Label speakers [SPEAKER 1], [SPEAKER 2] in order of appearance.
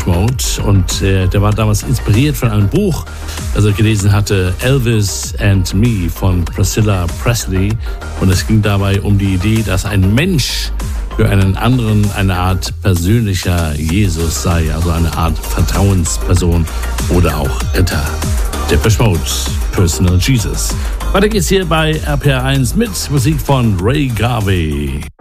[SPEAKER 1] Mode und der war damals inspiriert von einem Buch, das er gelesen hatte, Elvis and Me von Priscilla Presley, und es ging dabei um die Idee, dass ein Mensch für einen anderen eine Art persönlicher Jesus sei, also eine Art Vertrauensperson oder auch Ritter. Depeche Mode, Personal Jesus. Weiter geht's hier bei RPR1 mit Musik von Ray Garvey.